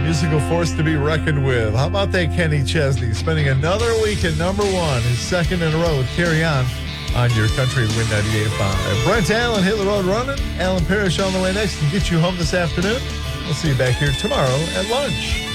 musical force to be reckoned with. How about that Kenny Chesney spending another week at number one, his second in a row with Carry On your country Win 98.5. Brent Allen hit the road running. Alan Parrish on the way next to get you home this afternoon. We'll see you back here tomorrow at lunch.